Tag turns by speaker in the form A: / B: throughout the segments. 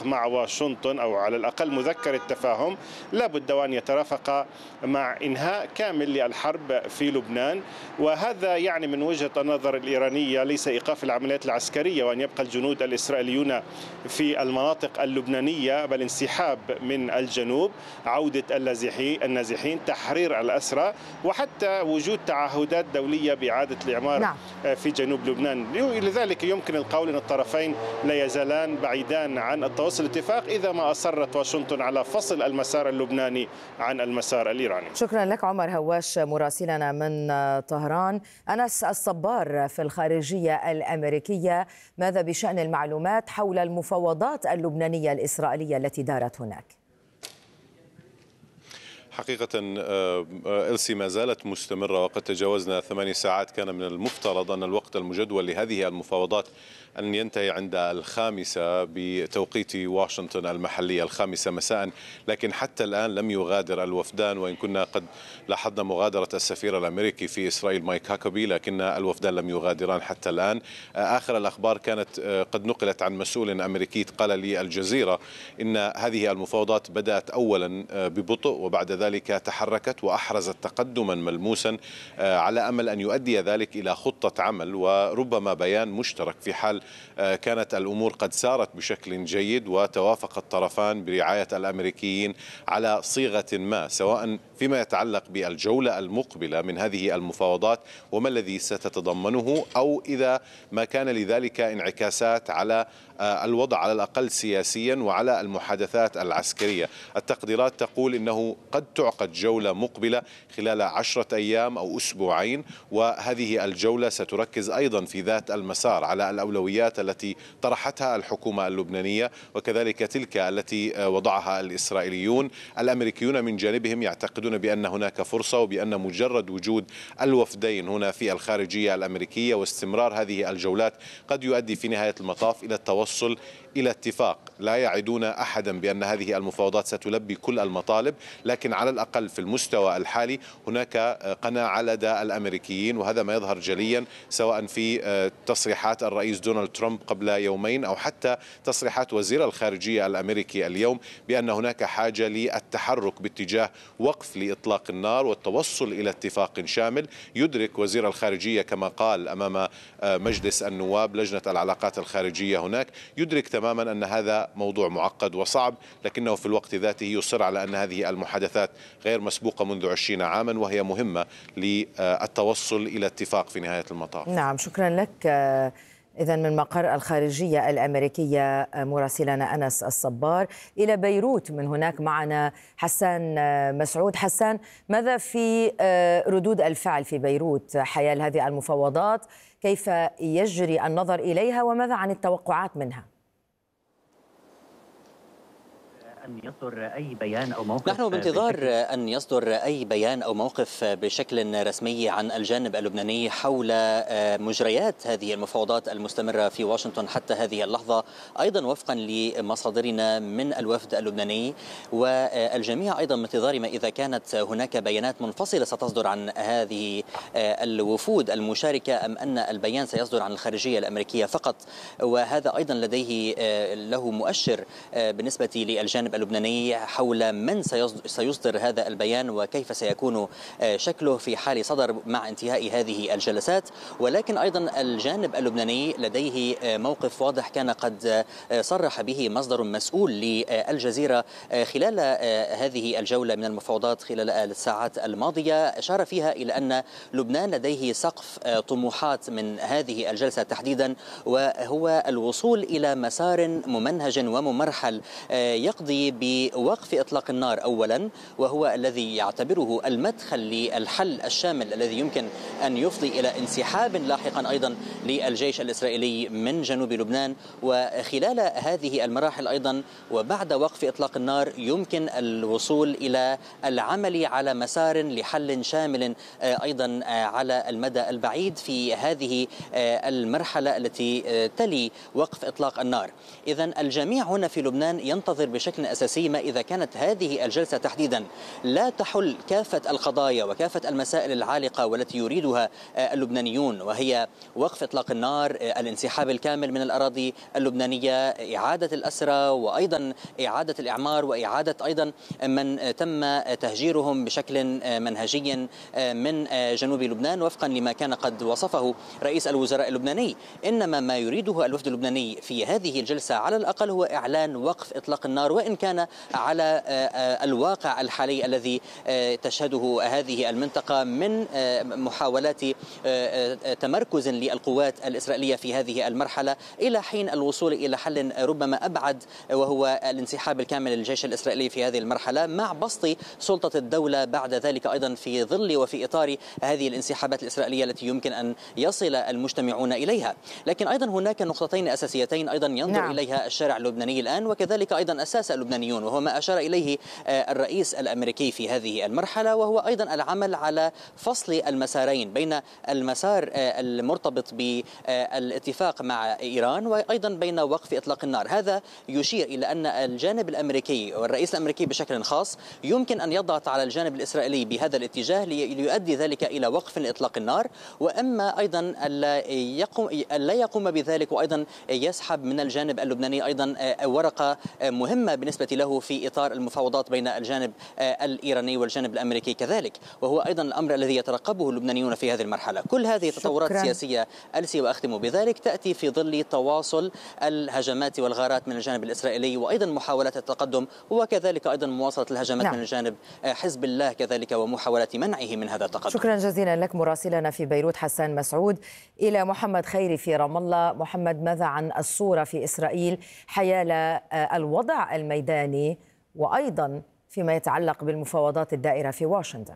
A: مع واشنطن أو على الأقل مذكر التفاهم لا بد وأن يترافق مع إنهاء كامل للحرب في لبنان. وهذا يعني من وجهة النظر الإيرانية ليس إيقاف العمليات العسكرية وأن يبقى الجنود الإسرائيليون في المناطق اللبنانية، بل انسحاب من الجنوب، عودة النازحين، تحرير الأسرى، وحتى وجود تعهدات دولية بإعادة الإعمار في جنوب لبنان. لذلك يمكن القول أن الطرفين لا يزالان بعيدان عن التوصل لاتفاق إذا ما أصرت واشنطن على فصل المسار اللبناني عن المسار الإيراني.
B: شكرا لك عمر هواش مراسلنا من طهران. أنس الصبار في الخارجية الأمريكية، ماذا بشأن المعلومات حول المفاوضات اللبنانية الإسرائيلية التي دارت هناك؟
C: حقيقة إلسي ما زالت مستمرة وقد تجاوزنا 8 ساعات. كان من المفترض أن الوقت المجدول لهذه المفاوضات أن ينتهي عند 5 بتوقيت واشنطن المحلي، 5 مساء، لكن حتى الآن لم يغادر الوفدان، وإن كنا قد لاحظنا مغادرة السفير الأمريكي في إسرائيل مايك هاكوبي، لكن الوفدان لم يغادران حتى الآن. آخر الأخبار كانت قد نقلت عن مسؤول أمريكي قال للجزيرة إن هذه المفاوضات بدأت أولا ببطء وبعد ذلك تحركت وأحرزت تقدما ملموسا على أمل أن يؤدي ذلك إلى خطة عمل وربما بيان مشترك في حال كانت الأمور قد سارت بشكل جيد وتوافق الطرفان برعاية الأمريكيين على صيغة ما، سواء فيما يتعلق بالجولة المقبلة من هذه المفاوضات وما الذي ستتضمنه، أو إذا ما كان لذلك انعكاسات على الوضع على الأقل سياسيا وعلى المحادثات العسكرية. التقديرات تقول إنه قد تعقد جولة مقبلة خلال 10 أيام أو أسبوعين، وهذه الجولة ستركز أيضا في ذات المسار على الأولويات التي طرحتها الحكومة اللبنانية وكذلك تلك التي وضعها الإسرائيليون. الأمريكيون من جانبهم يعتقدون بأن هناك فرصة وبأن مجرد وجود الوفدين هنا في الخارجية الأمريكية واستمرار هذه الجولات قد يؤدي في نهاية المطاف إلى التوصل إلى اتفاق. لا يعدون أحدا بأن هذه المفاوضات ستلبي كل المطالب، لكن على الأقل في المستوى الحالي هناك قناعة لدى الأمريكيين، وهذا ما يظهر جليا سواء في تصريحات الرئيس دونالد ترامب قبل يومين أو حتى تصريحات وزير الخارجية الأمريكي اليوم بأن هناك حاجة للتحرك باتجاه وقف لإطلاق النار والتوصل إلى اتفاق شامل. يدرك وزير الخارجية كما قال أمام مجلس النواب لجنة العلاقات الخارجية هناك، يدرك تماما أن هذا موضوع معقد وصعب، لكنه في الوقت ذاته يصر على أن هذه المحادثات غير مسبوقة منذ 20 عاما وهي مهمة للتوصل إلى اتفاق في نهاية المطاف.
B: نعم، شكرا لك. إذن من مقر الخارجية الأمريكية مراسلنا أنس الصبار. إلى بيروت من هناك معنا حسان مسعود. حسان، ماذا في ردود الفعل في بيروت حيال هذه المفاوضات؟ كيف يجري النظر إليها وماذا عن التوقعات منها؟
D: أن يصدر أي بيان أو موقف.
E: نحن بانتظار أن يصدر أي بيان أو موقف بشكل رسمي عن الجانب اللبناني حول مجريات هذه المفاوضات المستمرة في واشنطن حتى هذه اللحظة، أيضا وفقا لمصادرنا من الوفد اللبناني، والجميع أيضا بانتظار ما إذا كانت هناك بيانات منفصلة ستصدر عن هذه الوفود المشاركة أم أن البيان سيصدر عن الخارجية الأمريكية فقط. وهذا أيضا لديه له مؤشر بالنسبة للجانب اللبناني حول من سيصدر هذا البيان وكيف سيكون شكله في حال صدر مع انتهاء هذه الجلسات. ولكن أيضا الجانب اللبناني لديه موقف واضح كان قد صرح به مصدر مسؤول للجزيرة خلال هذه الجولة من المفاوضات خلال الساعات الماضية، أشار فيها إلى أن لبنان لديه سقف طموحات من هذه الجلسة تحديدا، وهو الوصول إلى مسار ممنهج وممرحل يقضي بوقف إطلاق النار أولا، وهو الذي يعتبره المدخل للحل الشامل الذي يمكن أن يفضي إلى انسحاب لاحقا أيضا للجيش الإسرائيلي من جنوب لبنان. وخلال هذه المراحل أيضا وبعد وقف إطلاق النار يمكن الوصول إلى العمل على مسار لحل شامل أيضا على المدى البعيد في هذه المرحلة التي تلي وقف إطلاق النار. إذن الجميع هنا في لبنان ينتظر بشكل أساسي ما إذا كانت هذه الجلسة تحديدا لا تحل كافة القضايا وكافة المسائل العالقة والتي يريدها اللبنانيون، وهي وقف إطلاق النار، الانسحاب الكامل من الأراضي اللبنانية، إعادة الأسرى، وأيضا إعادة الإعمار، وإعادة أيضا من تم تهجيرهم بشكل منهجي من جنوب لبنان وفقا لما كان قد وصفه رئيس الوزراء اللبناني. إنما ما يريده الوفد اللبناني في هذه الجلسة على الأقل هو إعلان وقف إطلاق النار، وإن كان على الواقع الحالي الذي تشهده هذه المنطقة من محاولات تمركز للقوات الإسرائيلية في هذه المرحلة إلى حين الوصول إلى حل ربما أبعد، وهو الانسحاب الكامل للجيش الإسرائيلي في هذه المرحلة مع بسط سلطة الدولة بعد ذلك، أيضا في ظل وفي إطار هذه الانسحابات الإسرائيلية التي يمكن أن يصل المجتمعون إليها. لكن أيضا هناك نقطتين أساسيتين أيضا ينظر إليها الشارع اللبناني الآن، وكذلك أيضا أساس اللبنانيون، وهو ما أشار إليه الرئيس الأمريكي في هذه المرحلة، وهو أيضا العمل على فصل المسارين بين المسار المرتبط بالاتفاق مع إيران وأيضا بين وقف إطلاق النار. هذا يشير إلى أن الجانب الأمريكي والرئيس الأمريكي بشكل خاص يمكن أن يضغط على الجانب الإسرائيلي بهذا الاتجاه ليؤدي ذلك إلى وقف لإطلاق النار، وأما أيضا لا يقوم بذلك وأيضا يسحب من الجانب اللبناني أيضا ورقة مهمة بالنسبة له في إطار المفاوضات بين الجانب الإيراني والجانب الأمريكي كذلك، وهو أيضا الأمر الذي يترقبه اللبنانيون في هذه المرحلة. كل هذه التطورات السياسية ألسي وأختم بذلك تأتي في ظل تواصل الهجمات والغارات من الجانب الإسرائيلي وأيضا محاولات التقدم، وكذلك أيضا مواصلة الهجمات من الجانب حزب الله كذلك ومحاولة منعه من هذا التقدم.
B: شكرا جزيلا لك مراسلنا في بيروت حسان مسعود. إلى محمد خيري في رام الله. محمد، ماذا عن الصورة في إسرائيل حيال الوضع الميداني وأيضا فيما يتعلق بالمفاوضات الدائرة في واشنطن؟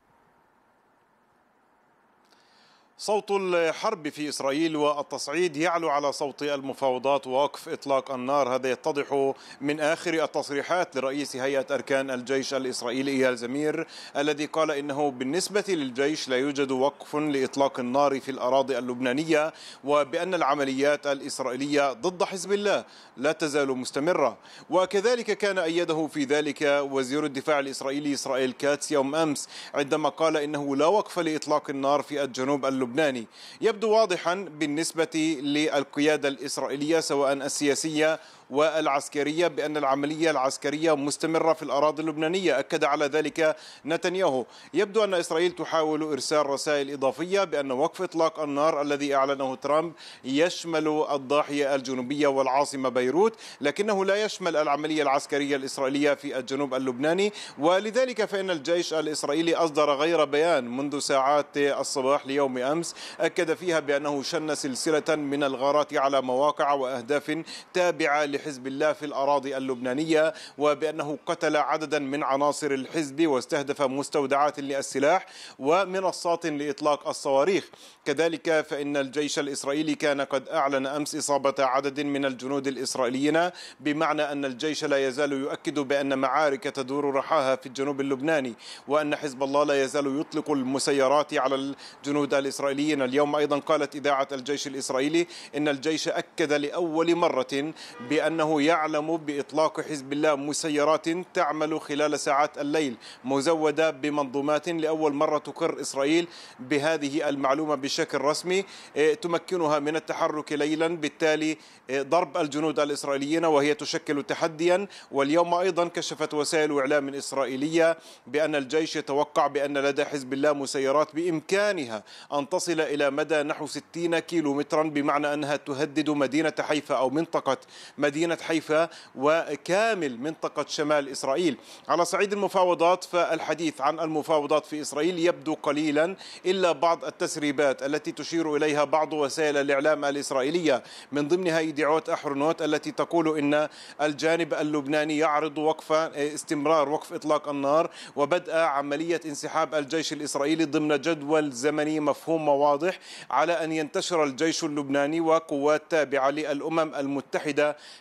F: صوت الحرب في إسرائيل والتصعيد يعلو على صوت المفاوضات ووقف إطلاق النار. هذا يتضح من آخر التصريحات لرئيس هيئة أركان الجيش الإسرائيلي إيال زمير، الذي قال إنه بالنسبة للجيش لا يوجد وقف لإطلاق النار في الأراضي اللبنانية، وبأن العمليات الإسرائيلية ضد حزب الله لا تزال مستمرة. وكذلك كان أيده في ذلك وزير الدفاع الإسرائيلي إسرائيل كاتس يوم أمس عندما قال إنه لا وقف لإطلاق النار في الجنوب اللبناني. يبدو واضحا بالنسبة للقيادة الإسرائيلية سواء السياسية والعسكرية بأن العملية العسكرية مستمرة في الأراضي اللبنانية. أكد على ذلك نتنياهو. يبدو أن إسرائيل تحاول إرسال رسائل إضافية بأن وقف إطلاق النار الذي أعلنه ترامب يشمل الضاحية الجنوبية والعاصمة بيروت، لكنه لا يشمل العملية العسكرية الإسرائيلية في الجنوب اللبناني. ولذلك فإن الجيش الإسرائيلي أصدر غير بيان منذ ساعات الصباح ليوم أمس أكد فيها بأنه شن سلسلة من الغارات على مواقع وأهداف تابعة لحزب الله في الأراضي اللبنانية، وبأنه قتل عددا من عناصر الحزب واستهدف مستودعات للسلاح ومنصات لإطلاق الصواريخ. كذلك فإن الجيش الإسرائيلي كان قد أعلن أمس إصابة عدد من الجنود الإسرائيليين، بمعنى أن الجيش لا يزال يؤكد بأن معارك تدور رحاها في الجنوب اللبناني، وأن حزب الله لا يزال يطلق المسيرات على الجنود الإسرائيليين. اليوم أيضا قالت إذاعة الجيش الإسرائيلي إن الجيش أكد لأول مرة بأنه يعلم بإطلاق حزب الله مسيرات تعمل خلال ساعات الليل مزودة بمنظومات. لأول مرة تقر إسرائيل بهذه المعلومة بشكل رسمي تمكنها من التحرك ليلا، بالتالي ضرب الجنود الإسرائيليين، وهي تشكل تحديا. واليوم أيضا كشفت وسائل إعلام إسرائيلية بأن الجيش يتوقع بأن لدى حزب الله مسيرات بإمكانها أن تصل إلى مدى نحو 60 كيلومترا، بمعنى أنها تهدد مدينة حيفا أو منطقة مدينة حيفا وكامل منطقة شمال إسرائيل. على صعيد المفاوضات فالحديث عن المفاوضات في إسرائيل يبدو قليلا إلا بعض التسريبات التي تشير إليها بعض وسائل الإعلام الإسرائيلية، من ضمنها يدعوت أحرنوت التي تقول إن الجانب اللبناني يعرض استمرار وقف إطلاق النار وبدء عملية انسحاب الجيش الإسرائيلي ضمن جدول زمني مفهوم وواضح على أن ينتشر الجيش اللبناني وقوات تابعة للأمم المتحدة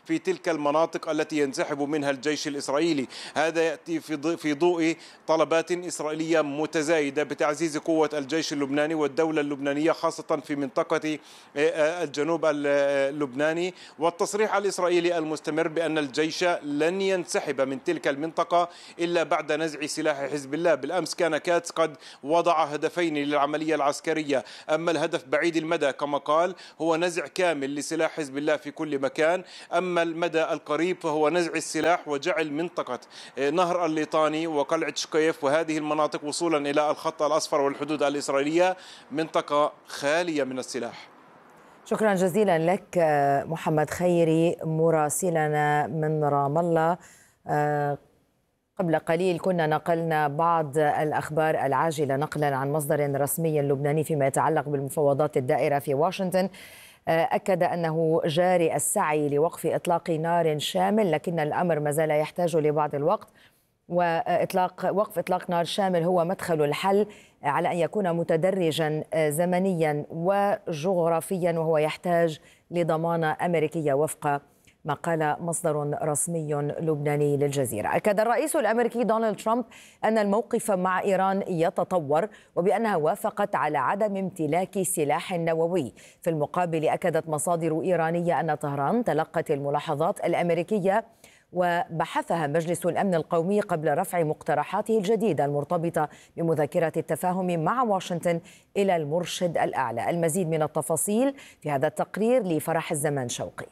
F: في تلك المناطق التي ينسحب منها الجيش الإسرائيلي. هذا يأتي في ضوء طلبات إسرائيلية متزايدة بتعزيز قوة الجيش اللبناني والدولة اللبنانية، خاصة في منطقة الجنوب اللبناني، والتصريح الإسرائيلي المستمر بأن الجيش لن ينسحب من تلك المنطقة إلا بعد نزع سلاح حزب الله. بالأمس كان كاتس قد وضع هدفين للعملية العسكرية، أما الهدف بعيد المدى كما قال هو نزع كامل لسلاح حزب الله في كل مكان، أما المدى القريب فهو نزع السلاح وجعل منطقة نهر الليطاني وقلعة شقيف وهذه المناطق وصولا إلى الخط الأصفر والحدود الإسرائيلية منطقة خالية من السلاح.
B: شكرا جزيلا لك محمد خيري مراسلنا من رام الله. قبل قليل كنا نقلنا بعض الأخبار العاجلة نقلا عن مصدر رسمي لبناني فيما يتعلق بالمفاوضات الدائرة في واشنطن. أكد أنه جاري السعي لوقف إطلاق نار شامل، لكن الأمر ما زال يحتاج لبعض الوقت، ووقف إطلاق نار شامل هو مدخل الحل على أن يكون متدرجا زمنيا وجغرافيا، وهو يحتاج لضمانة أمريكية وفق ما قال مصدر رسمي لبناني للجزيرة. أكد الرئيس الأمريكي دونالد ترامب أن الموقف مع إيران يتطور وبأنها وافقت على عدم امتلاك سلاح نووي. في المقابل أكدت مصادر إيرانية أن طهران تلقت الملاحظات الأمريكية وبحثها مجلس الأمن القومي قبل رفع مقترحاته الجديدة المرتبطة بمذكرة التفاهم مع واشنطن إلى المرشد الأعلى. المزيد من التفاصيل في هذا التقرير لفرح الزمان شوقي.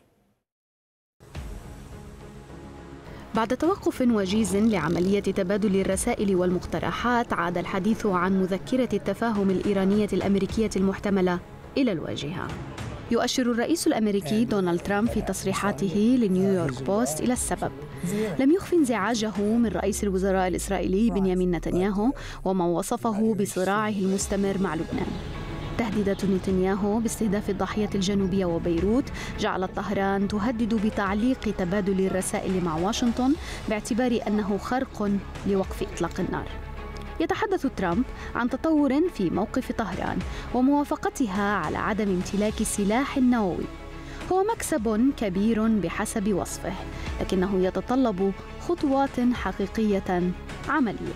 G: بعد توقف وجيز لعملية تبادل الرسائل والمقترحات، عاد الحديث عن مذكرة التفاهم الإيرانية الأمريكية المحتملة إلى الواجهة. يؤشر الرئيس الأمريكي دونالد ترامب في تصريحاته لنيويورك بوست إلى السبب. لم يخف انزعاجه من رئيس الوزراء الإسرائيلي بنيامين نتنياهو وما وصفه بصراعه المستمر مع لبنان. تهديدات نتنياهو باستهداف الضاحية الجنوبية وبيروت جعلت طهران تهدد بتعليق تبادل الرسائل مع واشنطن باعتبار أنه خرق لوقف إطلاق النار. يتحدث ترامب عن تطور في موقف طهران وموافقتها على عدم امتلاك سلاح نووي. هو مكسب كبير بحسب وصفه، لكنه يتطلب خطوات حقيقية عملية.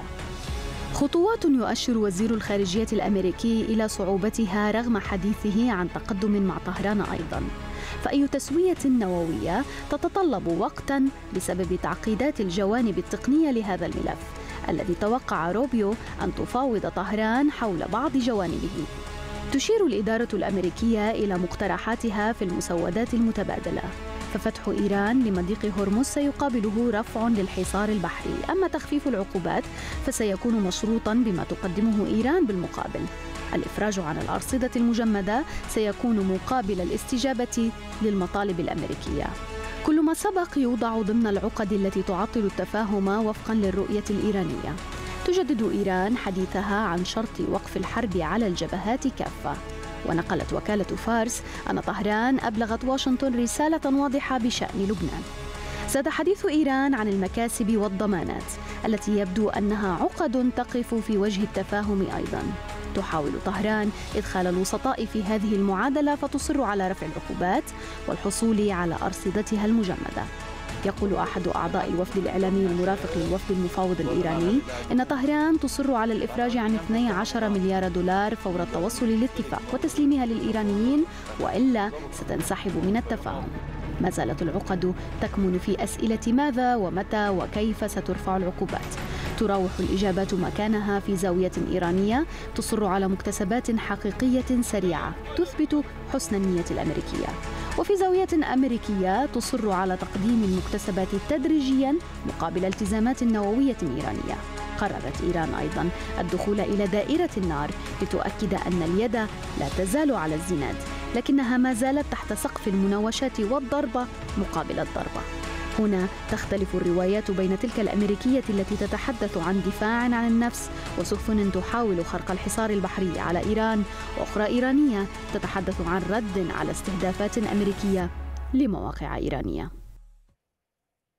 G: خطوات يؤشر وزير الخارجية الأمريكي إلى صعوبتها رغم حديثه عن تقدم مع طهران أيضاً. فأي تسوية نووية تتطلب وقتاً بسبب تعقيدات الجوانب التقنية لهذا الملف، الذي توقع روبيو أن تفاوض طهران حول بعض جوانبه. تشير الإدارة الأمريكية إلى مقترحاتها في المسودات المتبادلة، ففتح إيران لمضيق هرمز سيقابله رفع للحصار البحري، أما تخفيف العقوبات فسيكون مشروطاً بما تقدمه إيران بالمقابل. الإفراج عن الأرصدة المجمدة سيكون مقابل الاستجابة للمطالب الأمريكية. كل ما سبق يوضع ضمن العقد التي تعطل التفاهم وفقاً للرؤية الإيرانية. تجدد إيران حديثها عن شرط وقف الحرب على الجبهات كافة. ونقلت وكالة فارس أن طهران أبلغت واشنطن رسالة واضحة بشأن لبنان. زاد حديث إيران عن المكاسب والضمانات التي يبدو أنها عقد تقف في وجه التفاهم أيضاً. تحاول طهران إدخال الوسطاء في هذه المعادلة، فتصر على رفع العقوبات والحصول على أرصدتها المجمدة. يقول أحد أعضاء الوفد الإعلامي المرافق للوفد المفاوض الإيراني إن طهران تصر على الإفراج عن 12 مليار دولار فور التوصل للاتفاق وتسليمها للإيرانيين، وإلا ستنسحب من التفاهم. ما زالت العقد تكمن في أسئلة ماذا ومتى وكيف سترفع العقوبات. تراوح الإجابات مكانها في زاوية إيرانية تصر على مكتسبات حقيقية سريعة تثبت حسن النية الأمريكية، وفي زاوية أمريكية تصر على تقديم المكتسبات تدريجياً مقابل التزامات نووية إيرانية. قررت إيران أيضاً الدخول إلى دائرة النار لتؤكد أن اليد لا تزال على الزناد، لكنها ما زالت تحت سقف المناوشات والضربة مقابل الضربة. هنا تختلف الروايات بين تلك الأمريكية التي تتحدث عن دفاع عن النفس وسفن تحاول خرق الحصار البحري على إيران، وأخرى إيرانية تتحدث عن رد على استهدافات أمريكية لمواقع إيرانية.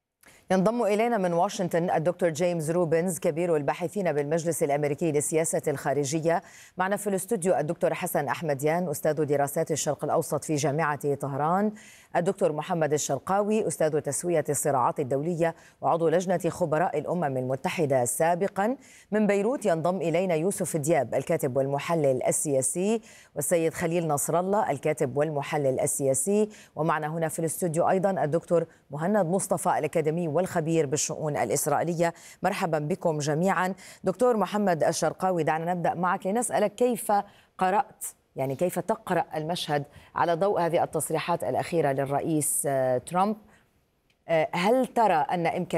B: ينضم إلينا من واشنطن الدكتور جيمس روبنز كبير الباحثين بالمجلس الأمريكي للسياسة الخارجية. معنا في الاستوديو الدكتور حسن أحمديان أستاذ دراسات الشرق الأوسط في جامعة طهران، الدكتور محمد الشرقاوي أستاذ تسوية الصراعات الدولية وعضو لجنة خبراء الأمم المتحدة سابقا. من بيروت ينضم إلينا يوسف دياب الكاتب والمحلل السياسي، والسيد خليل نصر الله الكاتب والمحلل السياسي. ومعنا هنا في الاستوديو أيضا الدكتور مهند مصطفى الأكاديمي والخبير بالشؤون الإسرائيلية. مرحبا بكم جميعا. دكتور محمد الشرقاوي، دعنا نبدأ معك لنسألك كيف قرأت، يعني كيف تقرأ المشهد على ضوء هذه التصريحات الأخيرة للرئيس ترامب؟ هل ترى أن إمكانية